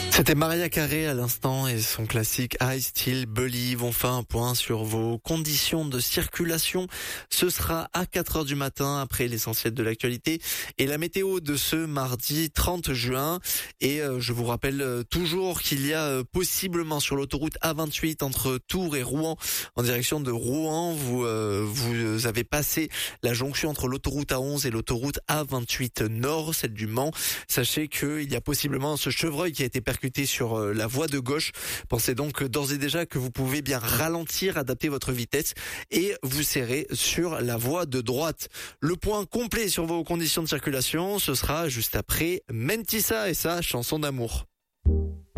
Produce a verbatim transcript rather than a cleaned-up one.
C'était Maria Carré à l'instant et son classique I Still Believe. On fait un point sur vos conditions de circulation. Ce sera à quatre heures du matin après l'essentiel de l'actualité et la météo de ce mardi trente juin. Et euh, je vous rappelle euh, toujours qu'il y a euh, possiblement sur l'autoroute A vingt-huit entre Tours et Rouen en direction de Rouen. Vous, euh, vous avez passé la jonction entre l'autoroute A onze et l'autoroute A vingt-huit Nord, celle du Mans. Sachez qu'il y a possiblement ce chevreuil qui a été percuté sur la voie de gauche. Pensez donc d'ores et déjà que vous pouvez bien ralentir, adapter votre vitesse et vous serrer sur la voie de droite. Le point complet sur vos conditions de circulation, ce sera juste après Mentissa et sa chanson d'amour.